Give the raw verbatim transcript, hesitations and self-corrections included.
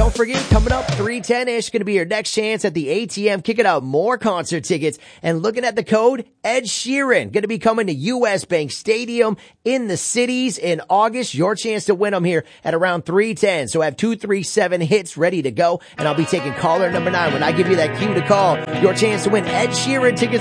don't forget, coming up three ten-ish, going to be your next chance at the A T M, kicking out more concert tickets. And looking at the code, Ed Sheeran, going to be coming to U S Bank Stadium in the cities in August. Your chance to win them here at around three ten. So have two three seven hits ready to go. And I'll be taking caller number nine when I give you that cue to call. Your chance to win Ed Sheeran tickets